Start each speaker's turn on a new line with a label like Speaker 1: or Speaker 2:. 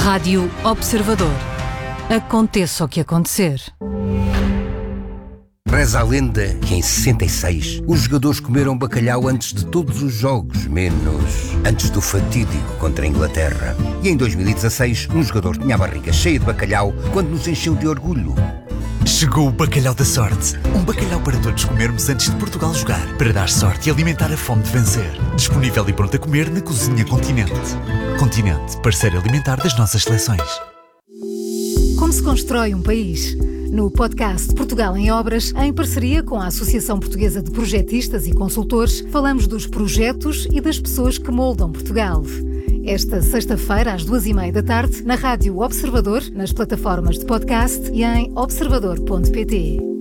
Speaker 1: Rádio Observador. Aconteça o que acontecer.
Speaker 2: Reza a lenda que em 66 os jogadores comeram bacalhau antes de todos os jogos, menos antes do fatídico contra a Inglaterra. E em 2016 um jogador tinha a barriga cheia de bacalhau quando nos encheu de orgulho.
Speaker 3: Chegou o Bacalhau da Sorte. Um bacalhau para todos comermos antes de Portugal jogar, para dar sorte e alimentar a fome de vencer. Disponível e pronto a comer na Cozinha Continente. Continente, parceiro alimentar das nossas seleções.
Speaker 4: Como se constrói um país? No podcast Portugal em Obras, em parceria com a Associação Portuguesa de Projetistas e Consultores, falamos dos projetos e das pessoas que moldam Portugal. Esta sexta-feira, às 14h30 da tarde, na Rádio Observador, nas plataformas de podcast e em observador.pt.